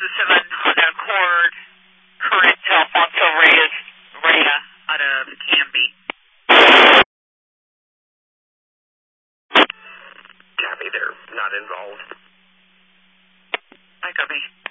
the 7 Honda Accord, current Alfonso Reyes, Rhea, out of Canby. Copy, they're not involved. I copy.